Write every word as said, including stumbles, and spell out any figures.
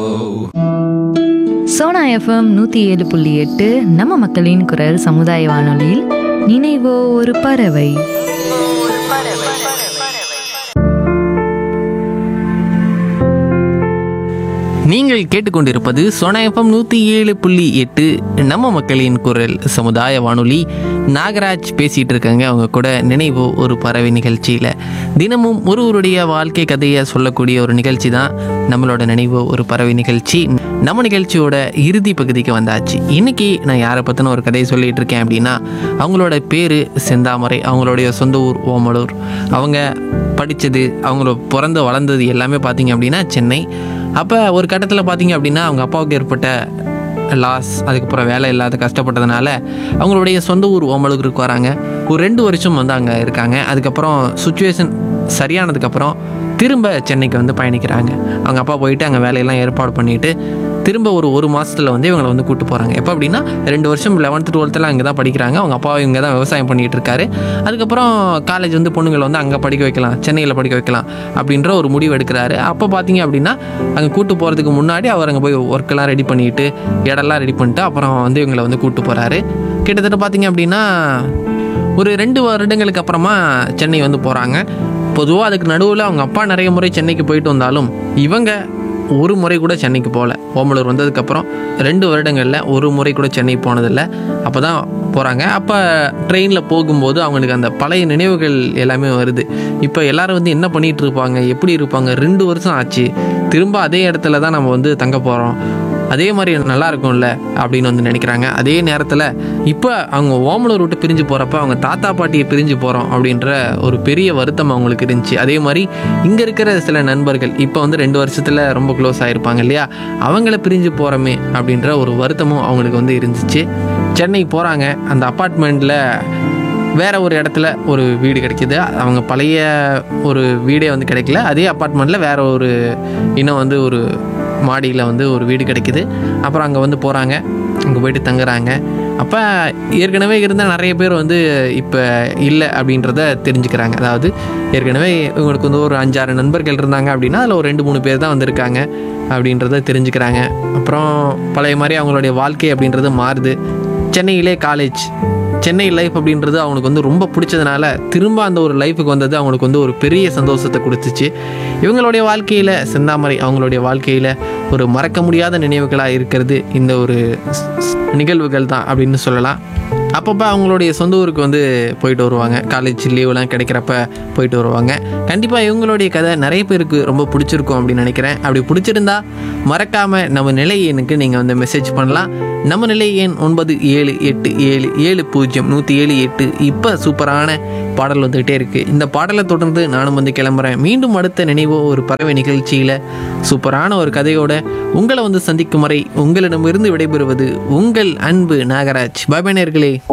Sona FM நூற்றி ஏழு புள்ளி எட்டு நம்ம மக்களின் குரல் சமுதாய வானொலியில் நினைவோ ஒரு பறவை. நீங்கள் கேட்டுக்கொண்டிருப்பது சோனா எஃப்எம் நூற்றி ஏழு புள்ளி எட்டு நம்ம மக்களின் குரல் சமுதாய வானொலி. நாகராஜ் பேசிகிட்டு இருக்காங்க அவங்க கூட நினைவு ஒரு பறவை நிகழ்ச்சியில். தினமும் ஒருவருடைய வாழ்க்கை கதையை சொல்லக்கூடிய ஒரு நிகழ்ச்சி தான் நம்மளோட நினைவு ஒரு பறவை நிகழ்ச்சி. நம்ம நிகழ்ச்சியோட இறுதி பகுதிக்கு வந்தாச்சு. இன்றைக்கி நான் யாரை பற்றின ஒரு கதையை சொல்லிகிட்டு இருக்கேன் அப்படின்னா, அவங்களோட பேர் செந்தாமரை. அவங்களுடைய சொந்த ஊர் ஓமலூர். அவங்க படித்தது, அவங்கள பிறந்து வளர்ந்தது எல்லாமே பார்த்திங்க அப்படின்னா சென்னை. அப்போ ஒரு கட்டத்தில் பார்த்திங்க அப்படின்னா அவங்க அப்பாவுக்கு ஏற்பட்ட லாஸ், அதுக்கப்புறம் வேலை இல்லாத கஷ்டப்பட்டதுனால அவங்களுடைய சொந்த ஊர் ஓமலூருக்கு வராங்க. ஒரு ரெண்டு வருஷம் வந்து அங்கே இருக்காங்க. அதுக்கப்புறம் சுச்சுவேஷன் சரியானதுக்கப்புறம் திரும்ப சென்னைக்கு வந்து பயணிக்கிறாங்க. அவங்க அப்பா போயிட்டு அங்கே வேலையெல்லாம் ஏற்பாடு பண்ணிவிட்டு திரும்ப ஒரு ஒரு மாதத்தில் வந்து இவங்களை வந்து கூப்பிட்டு போகிறாங்க. எப்போ அப்படின்னா ரெண்டு வருஷம் லெவன்த்து டுவெல்த்தில் அங்கே தான் படிக்கிறாங்க. அவங்க அப்பா இங்கே தான் விவசாயம் பண்ணிகிட்டு இருக்காரு. அதுக்கப்புறம் காலேஜ் வந்து பொண்ணுங்களை வந்து அங்கே படிக்க வைக்கலாம், சென்னையில் படிக்க வைக்கலாம் அப்படின்ற ஒரு முடிவு எடுக்கிறாரு. அப்போ பார்த்தீங்க அப்படின்னா அங்கே கூப்பிட்டு போகிறதுக்கு முன்னாடி அவர் அங்கே போய் ஒர்க்கெல்லாம் ரெடி பண்ணிவிட்டு இடம்லாம் ரெடி பண்ணிட்டு அப்புறம் வந்து இவங்களை வந்து கூப்பிட்டு போகிறாரு. கிட்டத்தட்ட பார்த்தீங்க அப்படின்னா ஒரு ரெண்டு வருடங்களுக்கு அப்புறமா சென்னை வந்து போகிறாங்க. பொதுவாக அதுக்கு நடுவில் அவங்க அப்பா நிறைய முறை சென்னைக்கு போயிட்டு வந்தாலும் இவங்க ஒரு முறை கூட சென்னைக்கு போகல. ஓமலூர் வந்ததுக்கப்புறம் ரெண்டு வருடங்களில் ஒரு முறை கூட சென்னை போனதில்லை. அப்போ தான் போகிறாங்க. அப்போ ட்ரெயினில் போகும்போது அவங்களுக்கு அந்த பழைய நினைவுகள் எல்லாமே வருது. இப்போ எல்லோரும் வந்து என்ன பண்ணிகிட்டு இருப்பாங்க, எப்படி இருப்பாங்க, ரெண்டு வருஷம் ஆச்சு, திரும்ப அதே இடத்துல தான் நம்ம வந்து தங்க போகிறோம், அதே மாதிரி நல்லா இருக்கும்ல அப்படின்னு வந்து நினைக்கிறாங்க. அதே நேரத்தில் இப்போ அவங்க ஓமலூர் விட்டு பிரிஞ்சு போகிறப்ப அவங்க தாத்தா பாட்டியை பிரிஞ்சு போகிறோம் அப்படின்ற ஒரு பெரிய வருத்தம் அவங்களுக்கு இருந்துச்சு. அதே மாதிரி இங்கே இருக்கிற சில நண்பர்கள் இப்போ வந்து ரெண்டு வருஷத்தில் ரொம்ப க்ளோஸ் ஆகிருப்பாங்க இல்லையா, அவங்கள பிரிஞ்சு போகிறோமே அப்படின்ற ஒரு வருத்தமும் அவங்களுக்கு வந்து இருந்துச்சு. சென்னை போகிறாங்க. அந்த அப்பார்ட்மெண்ட்டில் வேறு ஒரு இடத்துல ஒரு வீடு கிடைக்கிது. அவங்க பழைய ஒரு வீடே வந்து கிடைக்கல. அதே அப்பார்ட்மெண்ட்டில் வேறு ஒரு இன்னும் வந்து ஒரு மாடியில் வந்து ஒரு வீடு கிடைக்கிது. அப்புறம் அங்கே வந்து போகிறாங்க, அங்கே போயிட்டு தங்குறாங்க. அப்போ ஏற்கனவே இருந்தால் நிறைய பேர் வந்து இப்போ இல்லை அப்படின்றத தெரிஞ்சுக்கிறாங்க. அதாவது ஏற்கனவே இவங்களுக்கு வந்து ஒரு அஞ்சாறு நண்பர்கள் இருந்தாங்க அப்படின்னா அதில் ஒரு ரெண்டு மூணு பேர் தான் வந்திருக்காங்க அப்படின்றத தெரிஞ்சுக்கிறாங்க. அப்புறம் பழைய மாதிரி அவங்களுடைய வாழ்க்கை அப்படின்றது மாறுது. சென்னையிலே காலேஜ், சென்னை லைஃப் அப்படின்றது அவங்களுக்கு வந்து ரொம்ப பிடிச்சதுனால திரும்ப அந்த ஒரு லைஃபுக்கு வந்தது அவங்களுக்கு வந்து ஒரு பெரிய சந்தோஷத்தை கொடுத்துச்சு. இவங்களுடைய வாழ்க்கையில் செந்தாமரை அவங்களுடைய வாழ்க்கையில் ஒரு மறக்க முடியாத நினைவுகளாக இருக்கிறது இந்த ஒரு நிகழ்வுகள் தான் அப்படின்னு சொல்லலாம். அப்பப்போ அவங்களுடைய சொந்த ஊருக்கு வந்து போயிட்டு வருவாங்க. காலேஜ் லீவெலாம் கிடைக்கிறப்ப போயிட்டு வருவாங்க. கண்டிப்பாக இவங்களுடைய கதை நிறைய பேருக்கு ரொம்ப பிடிச்சிருக்கும் அப்படின்னு நினைக்கிறேன். அப்படி பிடிச்சிருந்தா மறக்காமல் நம்ம நிலை எண்ணுக்கு நீங்கள் வந்து மெசேஜ் பண்ணலாம். நம்ம நிலை எண் ஒன்பது ஏழு எட்டு ஏழு ஏழு பூஜ்ஜியம் நூற்றி ஏழு எட்டு. இப்போ சூப்பரான பாடல் வந்துகிட்டே இருக்குது. இந்த பாடலை தொடர்ந்து நானும் வந்து கிளம்புறேன். மீண்டும் அடுத்த நினைவோ ஒரு பறவை நிகழ்ச்சியில் சூப்பரான ஒரு கதையோட உங்களை வந்து சந்திக்கும் வரை உங்களிடமிருந்து விடைபெறுவது உங்கள் அன்பு நாகராஜ். பாய் பாய் நேயர்களே.